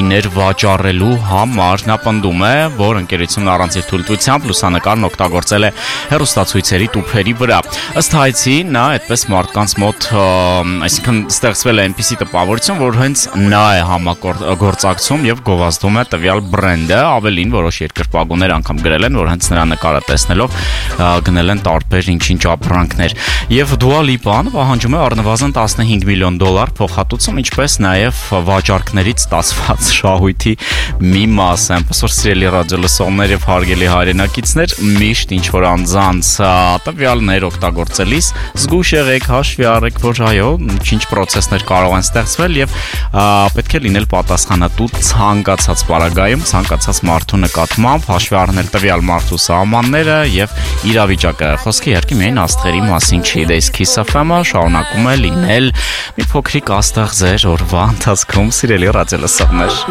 գիներ վաճառելու համար։ Նա պնդում է, որ ընկերությունն առանց իր թույլտվությամբ լուսանկարն օգտագործել է հեռուստացույցերի տուփերի վրա։ Ըստ հայցի, նա այդպես մարդկանց մոտ, այսինքն ստեղծվել է այնպիսի տպավորություն, որ հենց նա է համագործակցում եւ գովազդում է տվյալ բրենդը, ավելին որոշ երկրպագուներ անգամ գրել են, որ հենց նրա նկարը տեսնելով գնել են տարբեր ինչ-ինչ ապրանքներ։ Եվ Dua Lipa-ն պահանջում է առնվազն $15 միլիոն փոխհատուցում, ինչպես նաև վաճառքներից ստացված շահույթի մի մաս։ Այնպես որ սիրելի ռադիոլսողներ եւ հարգելի հայրենակիցներ, միշտ ինչ որ անձանց տվյալներ օգտագործելիս զգույշ եղեք, հաշվի առեք, որ այո, ինչ պրոցեսներ կարող են ստեղծվել եւ պետք է լինել պատասխանատու ցանկացած պարագայում, ցանկացած մարդու նկատմամբ, հաշվի առնել տվյալ մարդու սահմանները եւ իրավիճակը։ Խոսքը իհարկե միայն աստղերի մասին չի, դա իսկ Kiss FM-ը շարունակում է լինել մի փոքրիկ աստղ ձեր օրվա ընթացքում, սիրելի ռադիոլսողներ։